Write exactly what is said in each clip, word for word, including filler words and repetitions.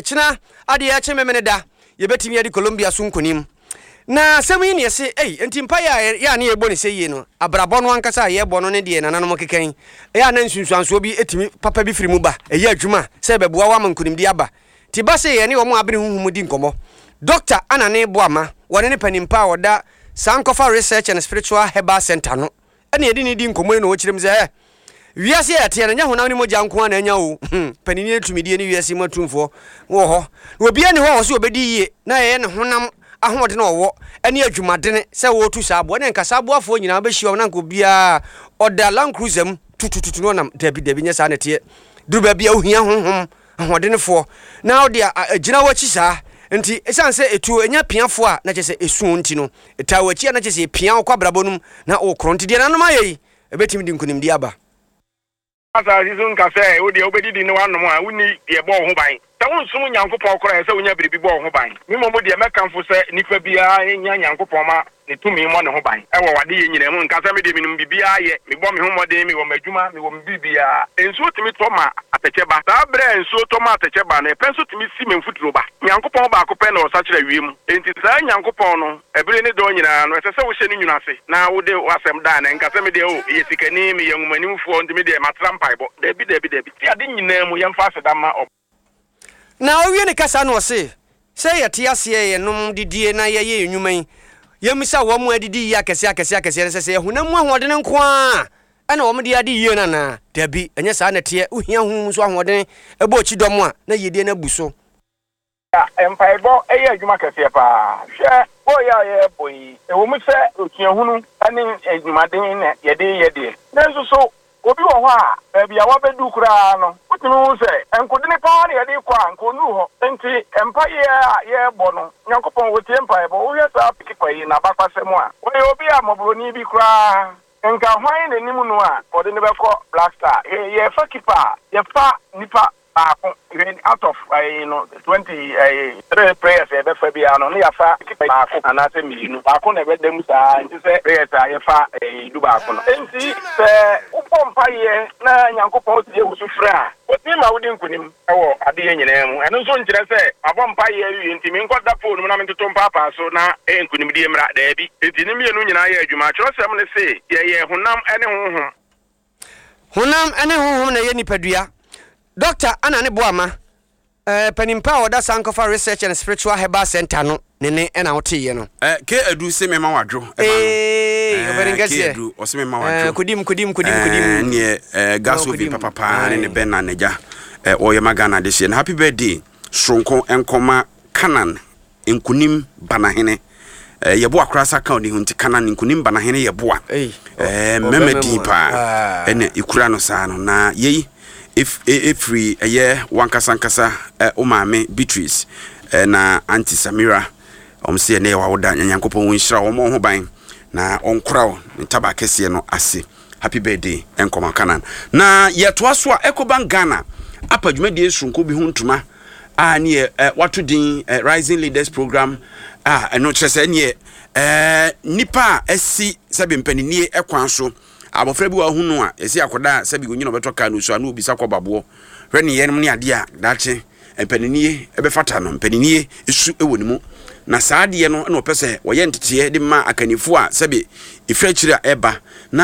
echina ade ya chememene da yebetimi ade Colombia so nkonim na semi ne se ei enti mpa ya ya ne yebo ne se yi no abrabo no ankasa yebo no ne de nananom kekan ya na nsunsuanso bi etimi papa bi firi mu ba eyi adwuma se bebua wa mankonim di aba ti ba se ye ne wo mo abene huhumu di nkomo Doctor Anane Boama wone ne panimpa woda Sankofa Research and Spiritual Herbal Center no ene yedi ne di nkomo no wo kirem ze eh wiase ya te na nya honam ne moja nko na nya wo panini etumidie ne wiase matumfo wo ho obi ane ho so obedi yie na ye ne honam ahode na owo ene adwumadene se wo tu saabo ne nka saabo afo nyina be hia na nko bia oda Land Cruiser m tutututu no nam dabi dabi nya sa na te duru ba bia ohia honhom ahode fo na ode agina wachi sa nti esanse etu enya piafo a na chese esu nti no eta wachi na chese pia kwa brabonum na okronti de nanom ayi ebetimi di nkunim di aba asa sizun ka se wo de obedi di ne wanom a woni de bo ho ban ta won sum nyankopon kora se wonya biribi bo ho ban mi mo mo de mekanfo se nipa bia nya nyankopon ma ne tumi mo ne ho ban e wo wade ye nyina mu nka se me de minum bibia ye me bo me ho mode me wo madwuma me wo bibia enso timi to ma ateche ba ta bre enso to ma ateche ba na penso timi si me mfuturo ba nyankopon ba ko pe na o sa kire wiem enti sa nyankopon no ebere ne do nyina no se se wo hye ne nyuna se na wo de wasem da na nka se me de o ye sikani me ye ngumanimfo ntimi de matram paibo debi debi debi ti ade nyina mu ye mfa se da ma na owie ne kasa no se se ye te ase ye nom didie na ye ye enwuman ye misa wo mu adidi ya kese akese akese se se hunam ahode ne nko a ana wo mu de ade yie na na dabi enye sa na te uhia hu so ahode ebo chi dom a na yedie na buso ya empaibo eye adwuma kese pa hwe bo ya ye boyi e wo mu se otua hunu ani adwumaden na yede yede nanso so obi wo ho a bia wa bedu kura no wotunu se enkode pa na yede kwa nkonu ho enti empa ye ye bo no nyankopon wotie empa bo wo yesa pikipa yi na bakwasem a wo obi a mobroni bi kura enka hwan na nimu no a ode ne beko blaster ye ye fa kipa ye fa nipa akon out of you know twenty three prayers e be fa bia no ya fa kipa akon anase milinu akon na be dem sa nti se prayers a ye fa du ba akon enti se upompa ye na nyankopon tie usufra oti ma wudi nkunim ewo ade ye nyina mu eno so nkire se abompa ye wi nti mi nkoda phone mu na metoto mpapa so na e nkunim die mra da bi enti ne mienu nyina ye adwuma kiro sem ne se ye ye honam ene honhom honam ene honhom na ye nipadua Doctor Anane Boama eh panimpa oda Sankofa Research and Spiritual Herbal Center no ne ne na wotiye no eh ke adu se mema wadwo eh oberengase ke adu o se mema wadwo eh kudim kudim kudim kudim ne eh gaso bi papa pa ne ne bena neja eh o ye magana de she happy birthday Sonko enkoma Kanan enkunim banahene eh yebo akrasa ka odi hunti Kanan enkunim banahene yebo eh memedi pa ene ikura no sa no na yeyi if every a year one kasankasa o maame Beatrice na Auntie Samira om se ne wa woda nyankopon wonhira wo mo ho ban na onkora wo ntaba kese no ase happy birthday enkoma Kanan na yeto aso a ekoban Ghana apadwumadi esunko bi huntuma a ne wato din Rising Leaders Program a eno kyerese ne eh nipa asi sabe mpanini ekwan so abofra bi wa hunu a esi akoda sabi gonyi no beto ka no so anu obisa kwa babo hwe ne yenem ne ade a dache empanini ebefata no empanini esu ewonimu na saade no na opese woye ntete de ma akanifo a sabi ifrachira eba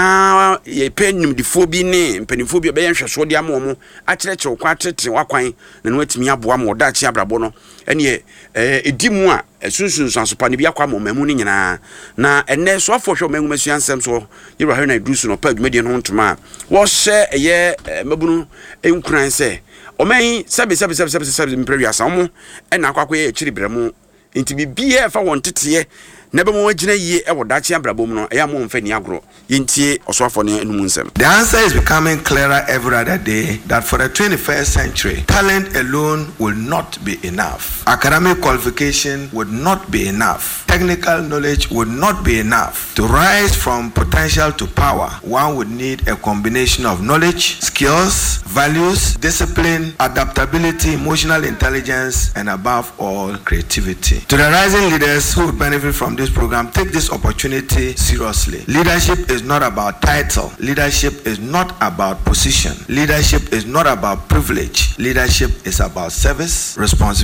na ye penumdifo bi ne empanifo bi be yenhweso de amomo a kirekirew kwa tete wakwan na no atimi aboa mo dache abrabo no ene edimu a esunsun sansopa ne bi akwa mo mamu ni nyina na enne so afohwe mamu masuansem so yira hwe na dusu no pa adwumadi no ntoma wo hye eye mabunu enkuran se omen sabe sabe sabe sabe sabe mprewi asamu ena akwakwa ye chiribremu nti bibie fa won teteye na be mo wagina yie e wodache abrabom no e ya mo mfa ni agro yentie osofo ne enum nsem. The answer is becoming clearer every other day that for the twenty-first century talent alone will not be enough. Academic qualification would not be enough. Technical knowledge would not be enough. To rise from potential to power, one would need a combination of knowledge, skills, values, discipline, adaptability, emotional intelligence, and above all, creativity. To the rising leaders who would benefit from this program, take this opportunity seriously. Leadership is not about title. Leadership is not about position. Leadership is not about privilege. Leadership is about service, responsibility.